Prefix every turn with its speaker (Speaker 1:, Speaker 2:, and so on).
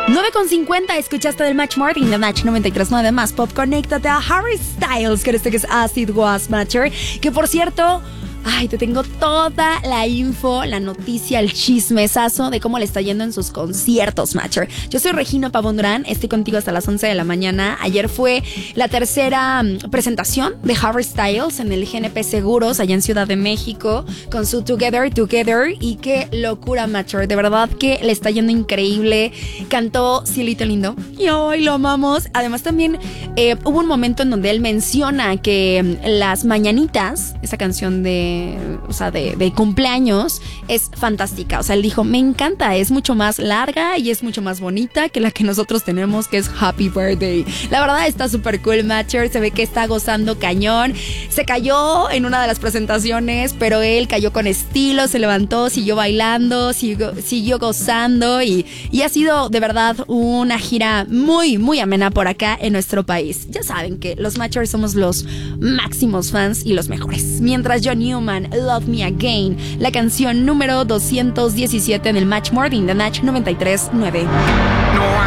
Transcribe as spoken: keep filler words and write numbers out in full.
Speaker 1: nueve con cincuenta, escuchaste del Match Morning de Match noventa y tres punto nueve más Pop. Conéctate a Harry Styles, que este que es Acid Was Matcher, que por cierto... Ay, te tengo toda la info, la noticia, el chismesazo de cómo le está yendo en sus conciertos, Matcher. Yo soy Regina Pavón Durán, estoy contigo hasta las once de la mañana. Ayer fue la tercera presentación de Harry Styles en el G N P Seguros, allá en Ciudad de México, con su Together, Together. Y qué locura, Matcher. De verdad que le está yendo increíble. Cantó Cielito Lindo y hoy lo amamos. Además también eh, hubo un momento en donde él menciona que las mañanitas, esa canción de o sea, de, de cumpleaños, es fantástica. O sea, él dijo, me encanta, es mucho más larga y es mucho más bonita que la que nosotros tenemos, que es Happy Birthday. La verdad está súper cool, Matcher. Se ve que está gozando cañón. Se cayó en una de las presentaciones, pero él cayó con estilo, se levantó, siguió bailando, siguió, siguió gozando y, y ha sido de verdad una gira muy, muy amena por acá en nuestro país. Ya saben que los Matchers somos los máximos fans y los mejores. Mientras John Newman, Love Me Again, la canción número doscientos diecisiete en el Match Morning de Match noventa y tres punto nueve.
Speaker 2: No